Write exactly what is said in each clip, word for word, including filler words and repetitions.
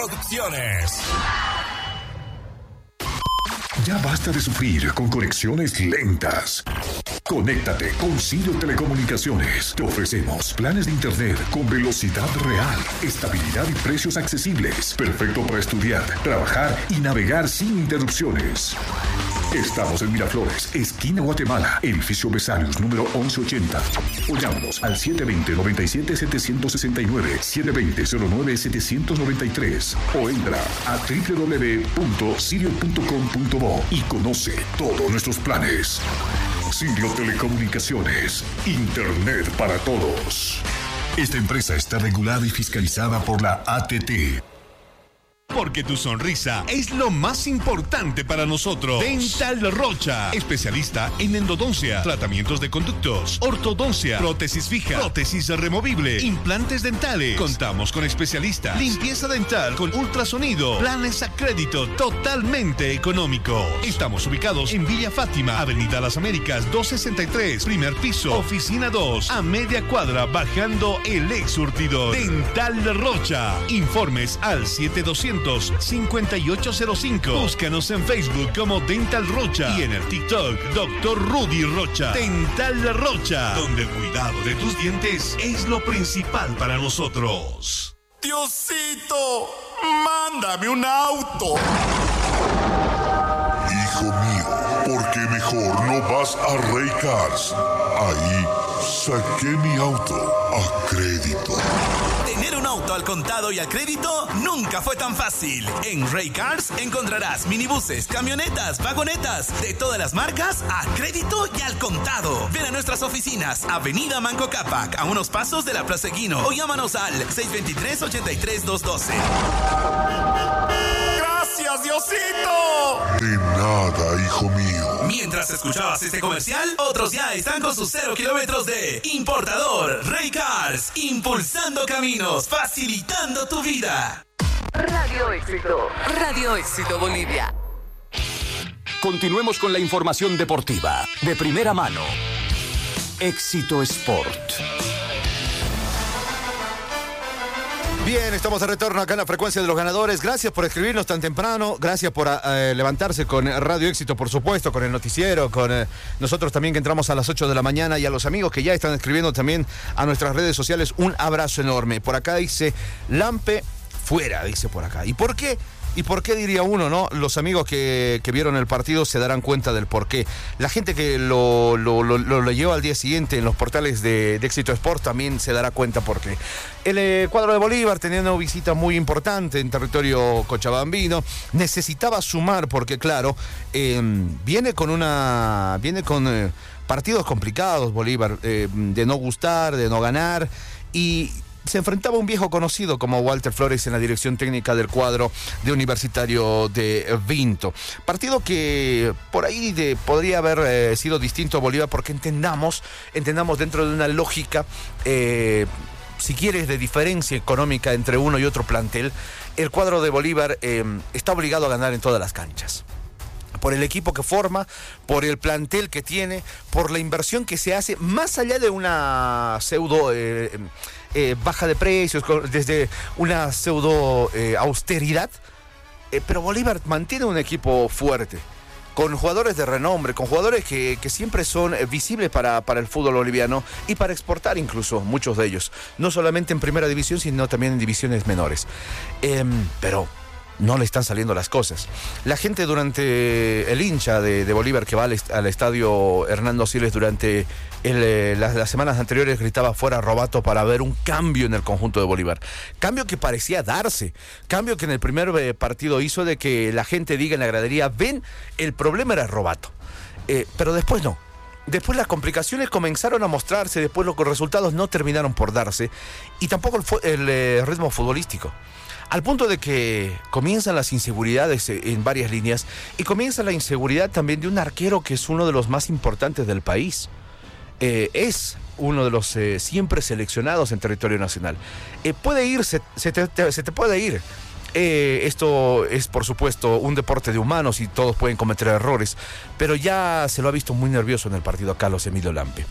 Producciones. Ya basta de sufrir con conexiones lentas. Conéctate con Sirio Telecomunicaciones. Te ofrecemos planes de internet con velocidad real, estabilidad y precios accesibles. Perfecto para estudiar, trabajar y navegar sin interrupciones. Estamos en Miraflores, esquina Guatemala, edificio Besarios, número once ochenta. O llámanos al siete dos cero, nueve siete, siete seis nueve, siete dos cero, cero nueve, siete nueve tres. O entra a doble u doble u doble u punto sirio punto com punto bo y conoce todos nuestros planes. Sirio Telecomunicaciones, Internet para todos. Esta empresa está regulada y fiscalizada por la A T T. Porque tu sonrisa es lo más importante para nosotros. Dental Rocha, especialista en endodoncia, tratamientos de conductos, ortodoncia, prótesis fija, prótesis removible, implantes dentales. Contamos con especialistas, limpieza dental con ultrasonido, planes a crédito totalmente económico. Estamos ubicados en Villa Fátima, Avenida Las Américas, doscientos sesenta y tres, primer piso, oficina dos, a media cuadra, bajando el ex surtidor. Dental Rocha. Informes al siete doscientos, cincuenta y ocho cero cinco. Búscanos en Facebook como Dental Rocha y en el TikTok doctor Rudy Rocha. Dental Rocha, donde el cuidado de tus dientes es lo principal para nosotros. Diosito, mándame un auto. Hijo mío, ¿por qué mejor no vas a Ray Cars? Ahí saqué mi auto a crédito. Tener un auto al contado y al crédito nunca fue tan fácil. En Ray Cars encontrarás minibuses, camionetas, vagonetas de todas las marcas a crédito y al contado. Ven a nuestras oficinas, Avenida Manco Cápac, a unos pasos de la Plaza Equino, o llámanos al seis dos tres, ocho tres, dos uno dos. ¡Gracias, Diosito! De nada, hijo mío. Mientras escuchabas este comercial, otros ya están con sus cero kilómetros de importador. Ray Cars, impulsando caminos, facilitando tu vida. Radio Éxito, Radio Éxito Bolivia. Continuemos con la información deportiva de primera mano. Éxito Sport. Bien, estamos de retorno acá en la frecuencia de los ganadores. Gracias por escribirnos tan temprano. Gracias por eh, levantarse con Radio Éxito, por supuesto, con el noticiero, con eh, nosotros también que entramos a las ocho de la mañana, y a los amigos que ya están escribiendo también a nuestras redes sociales. Un abrazo enorme. Por acá dice Lampe fuera, dice por acá. ¿Y por qué? ¿Y por qué diría uno, no? Los amigos que, que vieron el partido se darán cuenta del por qué. La gente que lo, lo, lo, lo leyó al día siguiente en los portales de, de Éxito Sport también se dará cuenta por qué. El eh, cuadro de Bolívar tenía una visita muy importante en territorio cochabambino. Necesitaba sumar porque, claro, eh, viene con una... Viene con eh, partidos complicados, Bolívar, eh, de no gustar, de no ganar, y... se enfrentaba a un viejo conocido como Walter Flores en la dirección técnica del cuadro de Universitario de Vinto. Partido que por ahí de, podría haber eh, sido distinto a Bolívar, porque entendamos, entendamos dentro de una lógica, eh, si quieres, de diferencia económica entre uno y otro plantel, el cuadro de Bolívar eh, está obligado a ganar en todas las canchas. Por el equipo que forma, por el plantel que tiene, por la inversión que se hace, más allá de una pseudo eh, eh, baja de precios, desde una pseudo eh, austeridad, eh, pero Bolívar mantiene un equipo fuerte, con jugadores de renombre, con jugadores que, que siempre son visibles para, para el fútbol boliviano y para exportar incluso, muchos de ellos, no solamente en primera división, sino también en divisiones menores. Eh, pero... no le están saliendo las cosas. La gente durante el hincha de, de Bolívar que va al, est- al estadio Hernando Siles durante el, eh, las, las semanas anteriores gritaba fuera Robato para ver un cambio en el conjunto de Bolívar. Cambio que parecía darse. Cambio que en el primer eh, partido hizo de que la gente diga en la gradería, ven, el problema era Robato. Eh, pero después no. Después las complicaciones comenzaron a mostrarse, después los resultados no terminaron por darse, y tampoco el, fu- el eh, ritmo futbolístico. Al punto de que comienzan las inseguridades en varias líneas, y comienza la inseguridad también de un arquero que es uno de los más importantes del país. Eh, es uno de los eh, siempre seleccionados en territorio nacional. Eh, puede ir, se, se, te, te, se te puede ir. Eh, esto es, por supuesto, un deporte de humanos y todos pueden cometer errores, pero ya se lo ha visto muy nervioso en el partido a Carlos Emilio Lampe.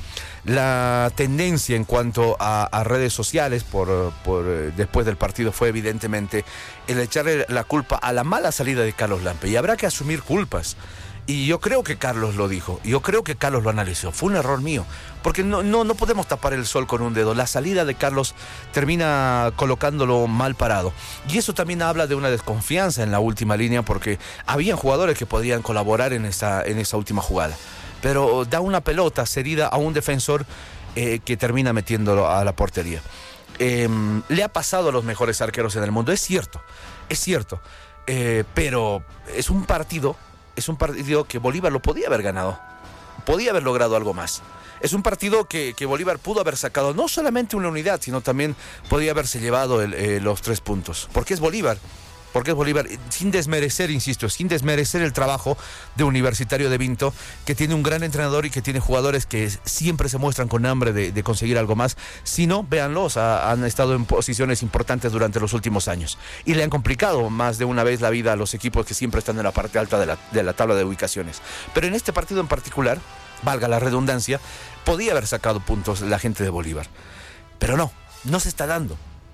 La tendencia en cuanto a, a redes sociales por, por eh, después del partido fue evidentemente el echarle la culpa a la mala salida de Carlos Lampe, y habrá que asumir culpas. Y yo creo que Carlos lo dijo, yo creo que Carlos lo analizó. Fue un error mío, porque no, no, no podemos tapar el sol con un dedo. La salida de Carlos termina colocándolo mal parado. Y eso también habla de una desconfianza en la última línea, porque habían jugadores que podrían colaborar en esa, en esa última jugada. Pero da una pelota cedida a un defensor eh, que termina metiéndolo a la portería. Eh, le ha pasado a los mejores arqueros en el mundo, es cierto, es cierto. Eh, pero es un partido... Es un partido que Bolívar lo podía haber ganado. Podía haber logrado algo más. Es un partido que, que Bolívar pudo haber sacado no solamente una unidad, sino también podía haberse llevado el, eh, los tres puntos. Porque es Bolívar. Porque es Bolívar. Sin desmerecer, insisto, sin desmerecer el trabajo de Universitario de Vinto, que tiene un gran entrenador y que tiene jugadores que siempre se muestran con hambre de, de conseguir algo más. Si no, véanlos, ha, han estado en posiciones importantes durante los últimos años. Y le han complicado más de una vez la vida a los equipos que siempre están en la parte alta de la, de la tabla de ubicaciones. Pero en este partido en particular, valga la redundancia, podía haber sacado puntos la gente de Bolívar. Pero no, no se está dando.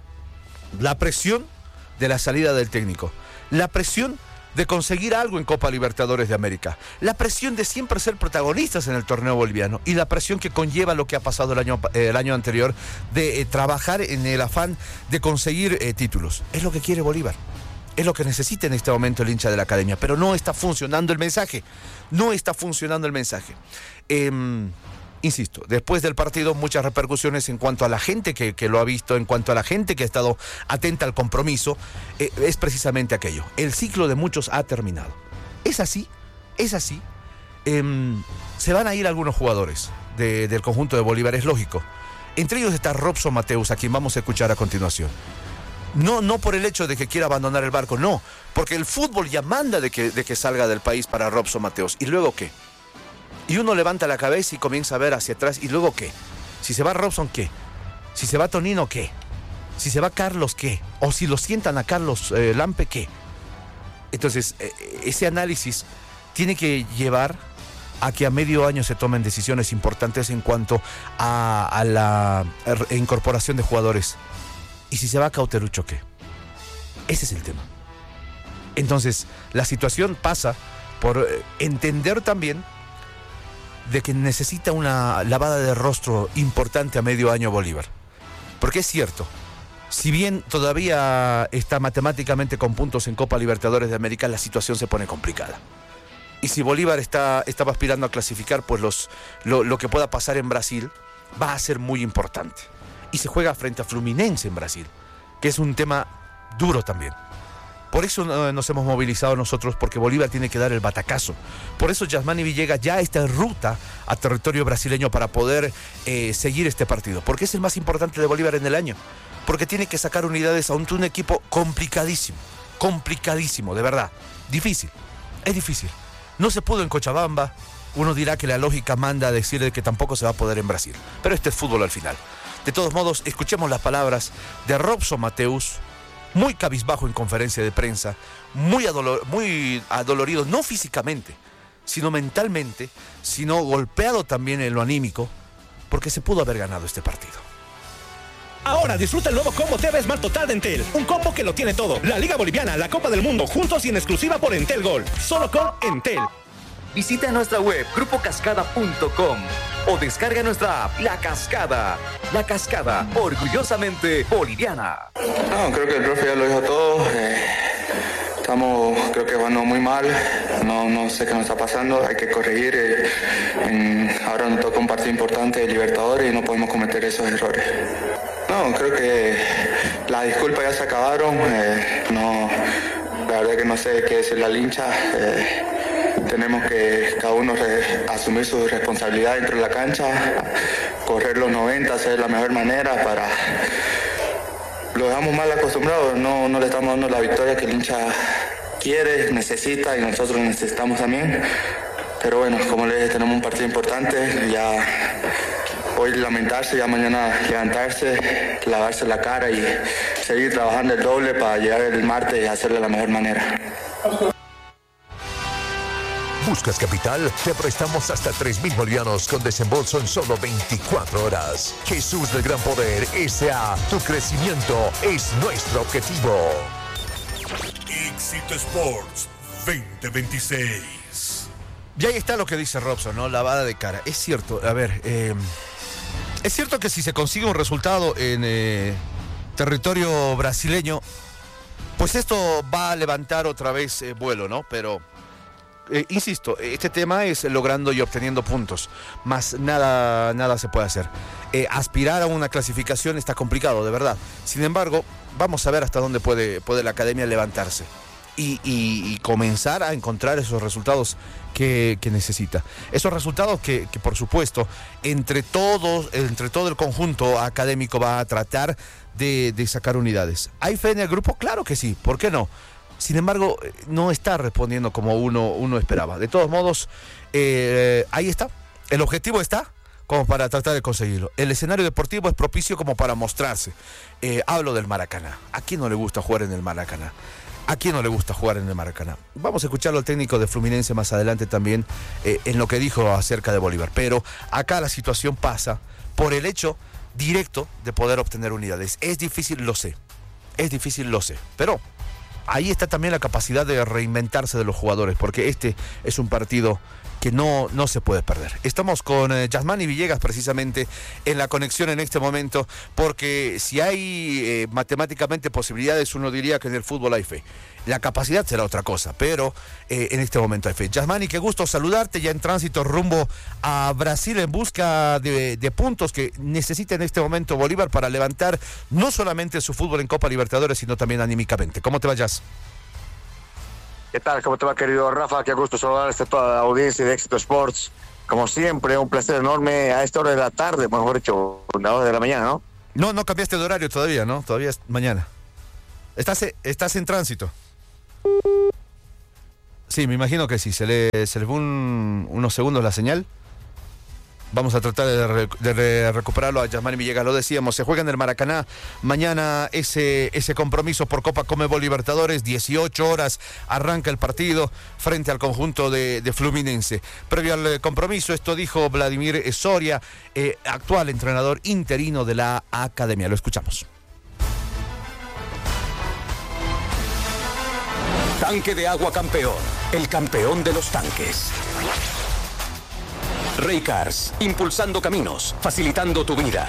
La presión de la salida del técnico, la presión de conseguir algo en Copa Libertadores de América, la presión de siempre ser protagonistas en el torneo boliviano y la presión que conlleva lo que ha pasado el año, eh, el año anterior de eh, trabajar en el afán de conseguir eh, títulos. Es lo que quiere Bolívar, es lo que necesita en este momento el hincha de la academia, pero no está funcionando el mensaje, no está funcionando el mensaje. Eh, Insisto, después del partido muchas repercusiones en cuanto a la gente que, que lo ha visto, en cuanto a la gente que ha estado atenta al compromiso, eh, es precisamente aquello. El ciclo de muchos ha terminado. Es así, es así. Eh, se van a ir algunos jugadores de, del conjunto de Bolívar, es lógico. Entre ellos está Robson Mateus, a quien vamos a escuchar a continuación. No, no por el hecho de que quiera abandonar el barco, no, porque el fútbol ya manda de que, de que salga del país para Robson Mateus. ¿Y luego qué? Y uno levanta la cabeza y comienza a ver hacia atrás. ¿Y luego qué? Si se va Robson, ¿qué? Si se va Tonino, ¿qué? Si se va Carlos, ¿qué? O si lo sientan a Carlos eh, Lampe, ¿qué? Entonces, eh, ese análisis tiene que llevar a que a medio año se tomen decisiones importantes en cuanto a, a la incorporación de jugadores. ¿Y si se va Cauterucho, qué? Ese es el tema. Entonces, la situación pasa por entender también de que necesita una lavada de rostro importante a medio año Bolívar. Porque es cierto, si bien todavía está matemáticamente con puntos en Copa Libertadores de América, la situación se pone complicada. Y si Bolívar está, estaba aspirando a clasificar, pues los, lo, lo que pueda pasar en Brasil va a ser muy importante. Y se juega frente a Fluminense en Brasil, que es un tema duro también. Por eso nos hemos movilizado nosotros, porque Bolívar tiene que dar el batacazo. Por eso Yasmani Villegas ya está en ruta a territorio brasileño para poder eh, seguir este partido. Porque es el más importante de Bolívar en el año. Porque tiene que sacar unidades a un, un equipo complicadísimo. Complicadísimo, de verdad. Difícil. Es difícil. No se pudo en Cochabamba. Uno dirá que la lógica manda a decirle que tampoco se va a poder en Brasil. Pero este es fútbol al final. De todos modos, escuchemos las palabras de Robson Mateus, muy cabizbajo en conferencia de prensa, muy, adolor, muy adolorido, no físicamente, sino mentalmente, sino golpeado también en lo anímico, porque se pudo haber ganado este partido. Ahora disfruta el nuevo combo T V Smart Total de Entel. Un combo que lo tiene todo. La Liga Boliviana, la Copa del Mundo, juntos y en exclusiva por Entel Gol. Solo con Entel. Visita nuestra web grupo cascada punto com o descarga nuestra app La Cascada. La Cascada, orgullosamente boliviana. No, creo que el profe ya lo dijo todo. Eh, estamos, creo que jugando muy mal. No, no sé qué nos está pasando. Hay que corregir. Eh, en, ahora nos toca un partido importante de Libertadores y no podemos cometer esos errores. No, creo que las disculpas ya se acabaron. Eh, no, la verdad que no sé qué decir la hincha. Eh, Tenemos que cada uno re, asumir su responsabilidad dentro de la cancha, correr los noventa, hacer la mejor manera para... Lo dejamos mal acostumbrados, no, no le estamos dando la victoria que el hincha quiere, necesita y nosotros necesitamos también. Pero bueno, como les dije, tenemos un partido importante, ya hoy lamentarse, ya mañana levantarse, lavarse la cara y seguir trabajando el doble para llegar el martes y hacerlo de la mejor manera. ¿Buscas capital? Te prestamos hasta tres mil bolivianos con desembolso en solo veinticuatro horas. Jesús del Gran Poder S A Tu crecimiento es nuestro objetivo. Éxito Sports veinte veintiséis. Y ahí está lo que dice Robson, ¿no? Lavada de cara. Es cierto, a ver, eh, es cierto que si se consigue un resultado en eh, territorio brasileño, pues esto va a levantar otra vez eh, vuelo, ¿no? Pero... Eh, insisto, este tema es logrando y obteniendo puntos, más nada, nada se puede hacer. Eh, aspirar a una clasificación está complicado, de verdad. Sin embargo, vamos a ver hasta dónde puede, puede la academia levantarse y, y, y comenzar a encontrar esos resultados que, que necesita. Esos resultados que, que, por supuesto, entre todos, entre todo el conjunto académico va a tratar de, de sacar unidades. ¿Hay fe en el grupo? Claro que sí, ¿por qué no? Sin embargo, no está respondiendo como uno, uno esperaba. De todos modos, eh, ahí está. El objetivo está como para tratar de conseguirlo. El escenario deportivo es propicio como para mostrarse. Eh, hablo del Maracaná. ¿A quién no le gusta jugar en el Maracaná? ¿A quién no le gusta jugar en el Maracaná? Vamos a escucharlo al técnico de Fluminense más adelante también eh, en lo que dijo acerca de Bolívar. Pero acá la situación pasa por el hecho directo de poder obtener unidades. Es difícil, lo sé. Es difícil, lo sé. Pero... ahí está también la capacidad de reinventarse de los jugadores, porque este es un partido que no, no se puede perder. Estamos con eh, Yasmani Villegas precisamente en la conexión en este momento, porque si hay eh, matemáticamente posibilidades, uno diría que en el fútbol hay fe. La capacidad será otra cosa, pero eh, en este momento hay fe. Yasmani, qué gusto saludarte, ya en tránsito rumbo a Brasil en busca de, de puntos que necesita en este momento Bolívar para levantar no solamente su fútbol en Copa Libertadores, sino también anímicamente. ¿Cómo te vayas? ¿Qué tal? ¿Cómo te va, querido Rafa? Qué gusto saludarte a toda la audiencia de Éxito Sports. Como siempre, un placer enorme a esta hora de la tarde, mejor dicho, a la hora de la mañana, ¿no? No, no cambiaste de horario todavía, ¿no? Todavía es mañana. ¿Estás, estás en tránsito? Sí, me imagino que sí. Se le, se le fue un, unos segundos la señal. Vamos a tratar de, re, de recuperarlo a Yasmani Villegas. Lo decíamos, se juega en el Maracaná mañana ese, ese compromiso por Copa Conmebol Libertadores. dieciocho horas arranca el partido frente al conjunto de, de Fluminense. Previo al compromiso, esto dijo Vladimir Soria, eh, actual entrenador interino de la academia. Lo escuchamos. Tanque de agua campeón, el campeón de los tanques. Raycars, impulsando caminos, facilitando tu vida.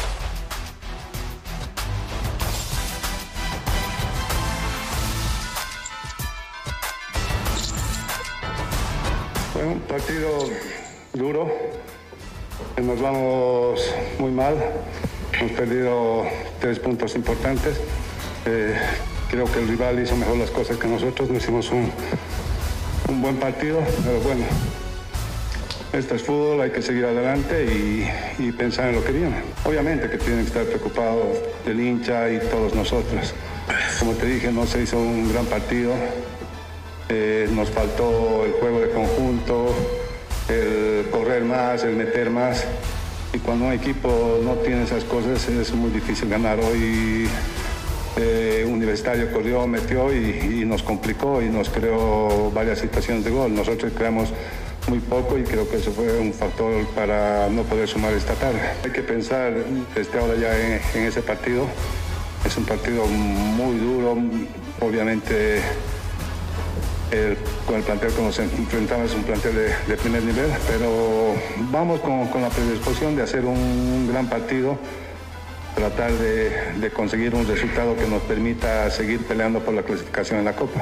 Bueno, un partido duro. Nos vamos muy mal. Hemos perdido tres puntos importantes. Eh, creo que el rival hizo mejor las cosas que nosotros. No hicimos un, un buen partido, pero bueno. Esto es fútbol, hay que seguir adelante y, y pensar en lo que viene. Obviamente que tienen que estar preocupados del hincha y todos nosotros. Como te dije, no se hizo un gran partido. Eh, nos faltó el juego de conjunto, el correr más, el meter más. Y cuando un equipo no tiene esas cosas es muy difícil ganar. Hoy eh, Universitario corrió, metió y, y nos complicó y nos creó varias situaciones de gol. Nosotros creamos muy poco y creo que eso fue un factor para no poder sumar esta tarde. Hay que pensar desde ahora ya en, en ese partido. Es un partido muy duro, obviamente el, con el plantel que nos enfrentamos es un plantel de, de primer nivel, pero vamos con, con la predisposición de hacer un, un gran partido, tratar de, de conseguir un resultado que nos permita seguir peleando por la clasificación en la Copa.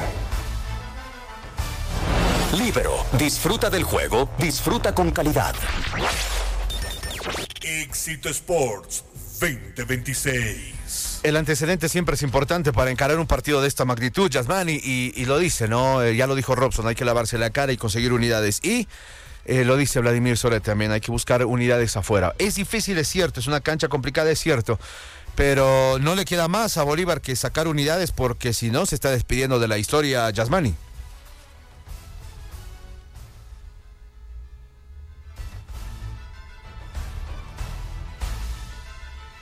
Líbero, disfruta del juego, disfruta con calidad. Éxito Sports veinte veintiséis. El antecedente siempre es importante para encarar un partido de esta magnitud, Yasmani, y, y lo dice, ¿no? Eh, ya lo dijo Robson, hay que lavarse la cara y conseguir unidades. Y eh, lo dice Vladimir Soria también, hay que buscar unidades afuera. Es difícil, es cierto, es una cancha complicada, es cierto, pero no le queda más a Bolívar que sacar unidades porque si no se está despidiendo de la historia, Yasmani.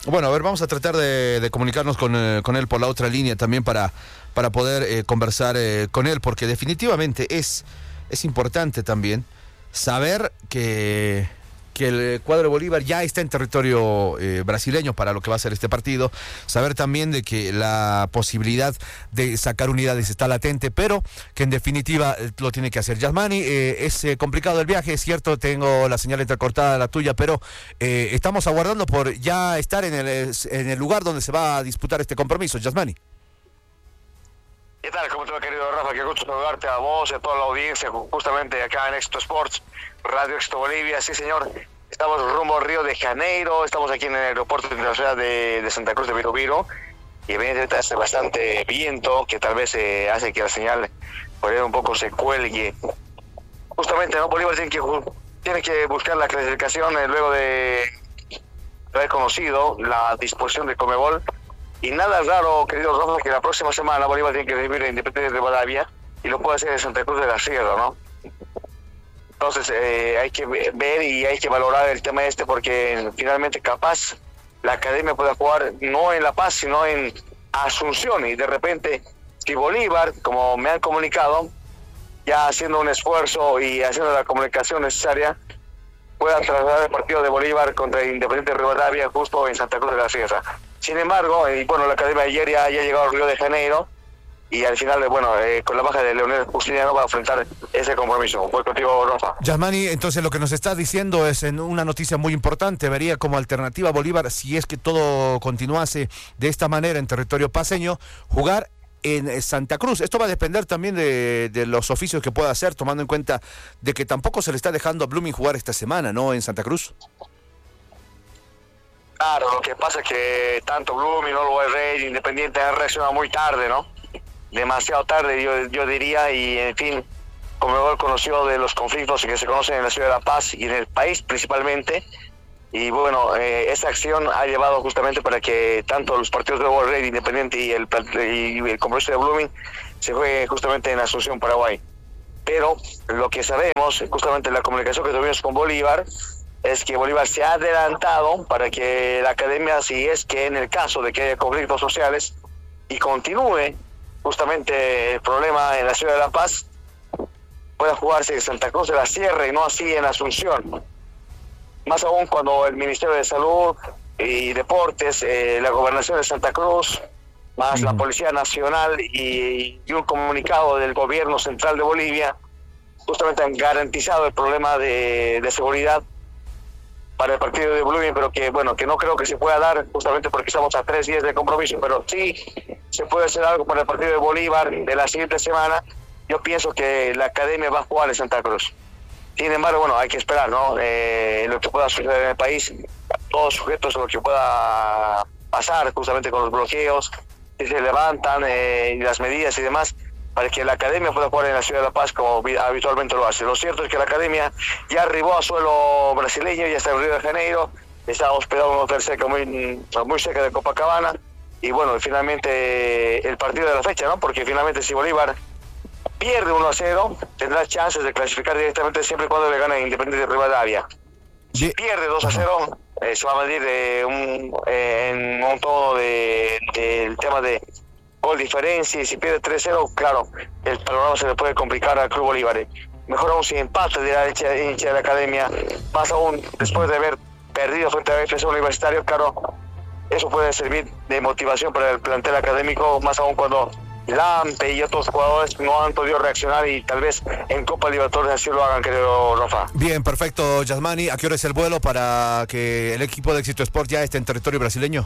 Bueno, a ver, vamos a tratar de, de comunicarnos con, eh, con él por la otra línea también para, para poder eh, conversar eh, con él, porque definitivamente es, es importante también saber que, que el cuadro de Bolívar ya está en territorio eh, brasileño para lo que va a ser este partido, saber también de que la posibilidad de sacar unidades está latente, pero que en definitiva eh, lo tiene que hacer. Yasmani, eh, es eh, complicado el viaje, es cierto, tengo la señal entrecortada, la tuya, pero eh, estamos aguardando por ya estar en el, en el lugar donde se va a disputar este compromiso. Yasmani. ¿Qué tal? ¿Cómo te va, querido Rafa? Qué gusto saludarte a vos y a toda la audiencia, justamente acá en Éxito Sports, Radio Éxito Bolivia. Sí, señor, estamos rumbo a Río de Janeiro, estamos aquí en el aeropuerto internacional de, de Santa Cruz de Viroviro, y evidentemente hace bastante viento, que tal vez eh, hace que la señal por ahí un poco se cuelgue. Justamente, ¿no? Bolívar tiene que, tiene que buscar la clasificación eh, luego de haber conocido la disposición de Conmebol. Y nada raro, querido Rafa, que la próxima semana Bolívar tiene que recibir a Independiente de Rivadavia y lo puede hacer en Santa Cruz de la Sierra, ¿no? Entonces eh, hay que ver y hay que valorar el tema este, porque finalmente capaz la academia puede jugar no en La Paz, sino en Asunción, y de repente si Bolívar, como me han comunicado, ya haciendo un esfuerzo y haciendo la comunicación necesaria, pueda trasladar el partido de Bolívar contra Independiente de Rivadavia justo en Santa Cruz de la Sierra. Sin embargo, y bueno, la academia ayer ya, ya ha llegado a Río de Janeiro, y al final, bueno, eh, con la baja de Leonel Justiniano va a enfrentar ese compromiso. Voy contigo, Rafa. Yasmani, entonces lo que nos está diciendo es en una noticia muy importante, vería como alternativa a Bolívar, si es que todo continuase de esta manera en territorio paceño, jugar en Santa Cruz. Esto va a depender también de, de los oficios que pueda hacer, tomando en cuenta de que tampoco se le está dejando a Blooming jugar esta semana, ¿no?, en Santa Cruz. Claro, lo que pasa es que tanto Blooming, Always Ready, Independiente han reaccionado muy tarde, ¿no? Demasiado tarde, yo, yo diría, y en fin, como he conocido de los conflictos que se conocen en la ciudad de La Paz y en el país principalmente, y bueno, eh, esta acción ha llevado justamente para que tanto los partidos de Always Ready, Independiente y el, y el compromiso de Blooming se juegue justamente en Asunción, Paraguay. Pero lo que sabemos, justamente la comunicación que tuvimos con Bolívar, es que Bolívar se ha adelantado para que la academia, si es que en el caso de que haya conflictos sociales y continúe justamente el problema en la ciudad de La Paz, pueda jugarse en Santa Cruz de la Sierra y no así en Asunción. Más aún cuando el Ministerio de Salud y Deportes, eh, la Gobernación de Santa Cruz, más la Policía Nacional y, y un comunicado del Gobierno Central de Bolivia, justamente han garantizado el problema de, de seguridad para el partido de Blooming, pero que bueno, que no creo que se pueda dar justamente porque estamos a tres días de compromiso, pero sí se puede hacer algo para el partido de Bolívar de la siguiente semana. Yo pienso que la academia va a jugar en Santa Cruz. Sin embargo, bueno, hay que esperar, ¿no? Eh, lo que pueda suceder en el país, todos sujetos a lo que pueda pasar justamente con los bloqueos, si se levantan eh, y las medidas y demás, para que la academia pueda jugar en la ciudad de La Paz como habitualmente lo hace. Lo cierto es que la academia ya arribó a suelo brasileño, ya está en Río de Janeiro, está hospedado en un hotel cerca, muy, muy cerca de Copacabana, y bueno, finalmente el partido de la fecha, ¿no? Porque finalmente si Bolívar pierde uno a cero, tendrá chances de clasificar directamente siempre y cuando le gane a Independiente de Rivadavia. Si pierde dos a cero, eh, se va a medir de un, eh, en un tono del de, de tema de gol diferencia, y si pierde tres cero, claro, el panorama se le puede complicar al Club Bolívar. Mejor aún si empate de la hincha, hincha de la academia, más aún después de haber perdido frente a F C Universitario, claro, eso puede servir de motivación para el plantel académico, más aún cuando Lampe y otros jugadores no han podido reaccionar y tal vez en Copa Libertadores así lo hagan, querido Rafa. Bien, perfecto, Yasmani. ¿A qué hora es el vuelo para que el equipo de Éxito Sport ya esté en territorio brasileño?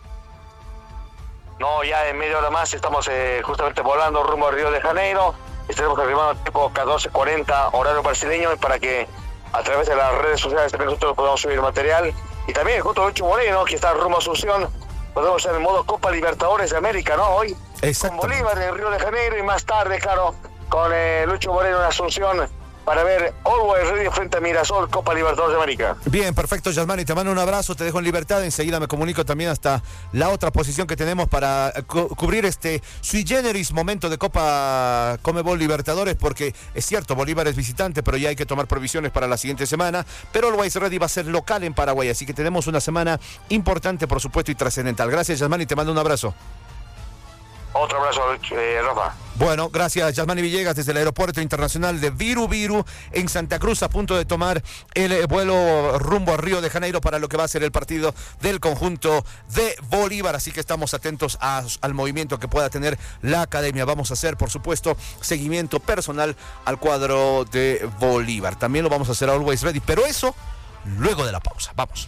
No, ya en media hora más estamos eh, justamente volando rumbo a Río de Janeiro. Estaremos arribando tipo catorce cuarenta horario brasileño, para que a través de las redes sociales también nosotros podamos subir material. Y también junto a Lucho Moreno, que está rumbo a Asunción, podemos estar en modo Copa Libertadores de América, ¿no? Hoy con Bolívar en Río de Janeiro y más tarde, claro, con eh, Lucho Moreno en Asunción, para ver Always Ready frente a Mirasol, Copa Libertadores de América. Bien, perfecto, Yasmani, te mando un abrazo, te dejo en libertad, enseguida me comunico también hasta la otra posición que tenemos para cu- cubrir este sui generis momento de Copa Conmebol Libertadores, porque es cierto, Bolívar es visitante, pero ya hay que tomar provisiones para la siguiente semana, pero Always Ready va a ser local en Paraguay, así que tenemos una semana importante, por supuesto, y trascendental. Gracias, Yasmani, te mando un abrazo. Otro abrazo, eh, Rafa. Bueno, gracias, Yasmani Villegas, desde el Aeropuerto Internacional de Viru Viru, en Santa Cruz, a punto de tomar el vuelo rumbo a Río de Janeiro para lo que va a ser el partido del conjunto de Bolívar. Así que estamos atentos a, al movimiento que pueda tener la academia. Vamos a hacer, por supuesto, seguimiento personal al cuadro de Bolívar. También lo vamos a hacer a Always Ready, pero eso luego de la pausa. Vamos.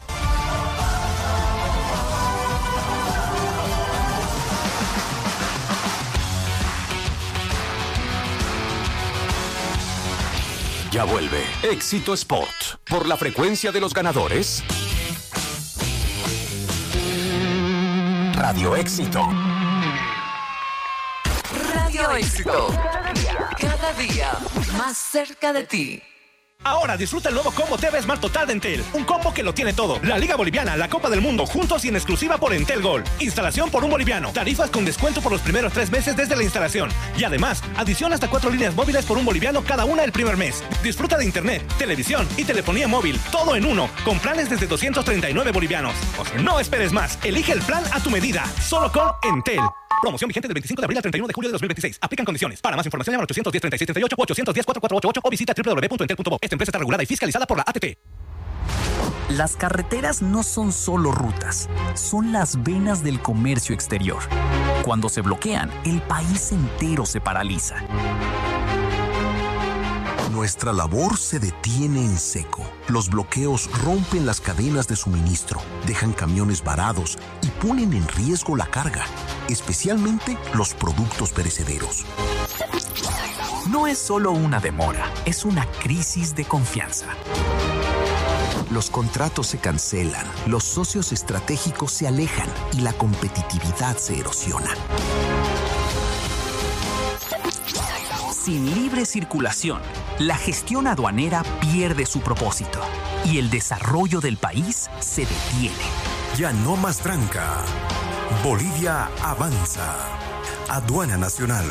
Ya vuelve Éxito Sport por la frecuencia de los ganadores. Radio Éxito. Radio Éxito. Cada día más cerca de ti. Ahora disfruta el nuevo combo T V Smart Total de Entel. Un combo que lo tiene todo. La Liga Boliviana, la Copa del Mundo, juntos y en exclusiva por Entel Gold. Instalación por un boliviano. Tarifas con descuento por los primeros tres meses desde la instalación. Y además, adición hasta cuatro líneas móviles por un boliviano cada una el primer mes. Disfruta de internet, televisión y telefonía móvil. Todo en uno. Con planes desde doscientos treinta y nueve bolivianos. O sea, no esperes más. Elige el plan a tu medida. Solo con Entel. Promoción vigente del veinticinco de abril al treinta y uno de julio de dos mil veintiséis. Aplican condiciones. Para más información llama al ochocientos diez, treinta y seis treinta y ocho o ochocientos diez, cuarenta y cuatro ochenta y ocho o visita doble u doble u doble u punto entel punto bo. Esta empresa está regulada y fiscalizada por la A T T. Las carreteras no son solo rutas, son las venas del comercio exterior. Cuando se bloquean, el país entero se paraliza. Nuestra labor se detiene en seco. Los bloqueos rompen las cadenas de suministro, dejan camiones varados y ponen en riesgo la carga, especialmente los productos perecederos. No es solo una demora, es una crisis de confianza. Los contratos se cancelan, los socios estratégicos se alejan y la competitividad se erosiona. Sin libre circulación, la gestión aduanera pierde su propósito y el desarrollo del país se detiene. Ya no más tranca. Bolivia avanza. Aduana Nacional.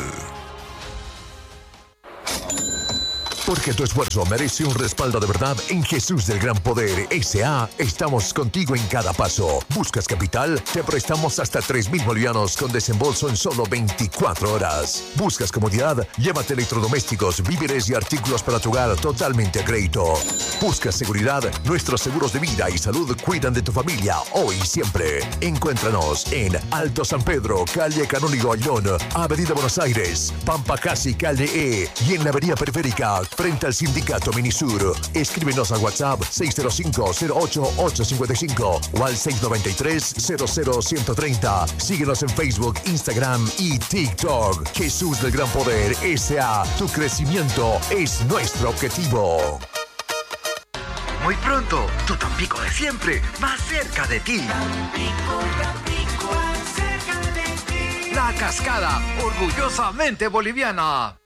Porque tu esfuerzo merece un respaldo de verdad en Jesús del Gran Poder S A Estamos contigo en cada paso. ¿Buscas capital? Te prestamos hasta tres mil bolivianos con desembolso en solo veinticuatro horas. ¿Buscas comodidad? Llévate electrodomésticos, víveres y artículos para tu hogar totalmente a crédito. ¿Buscas seguridad? Nuestros seguros de vida y salud cuidan de tu familia hoy y siempre. Encuéntranos en Alto San Pedro, calle Canónigo Ayllón, Avenida Buenos Aires, Pampa Casi, calle E y en la avenida periférica frente al Sindicato Minisur. Escríbenos al WhatsApp seis cero cinco, cero ocho ocho cinco cinco o al seis nueve tres, cero cero uno tres cero. Síguenos en Facebook, Instagram y TikTok. Jesús del Gran Poder S A Tu crecimiento es nuestro objetivo. Muy pronto, tu Tampico de siempre, más cerca de ti. Tampico, Tampico, más cerca de ti. La Cascada, orgullosamente boliviana.